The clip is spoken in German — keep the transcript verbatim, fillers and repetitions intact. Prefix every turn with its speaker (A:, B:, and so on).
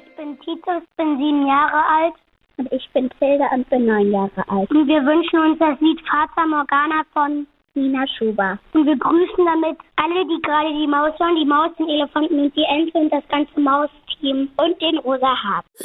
A: Ich bin Titus, bin sieben Jahre alt.
B: Und ich bin Tilda und bin neun Jahre alt.
A: Und wir wünschen uns das Lied Fata Morgana von
B: Nina Schuber.
A: Und wir grüßen damit alle, die gerade die Maus hören, die Maus, den Elefanten und die Ente und das ganze Mausteam und den rosa Hart.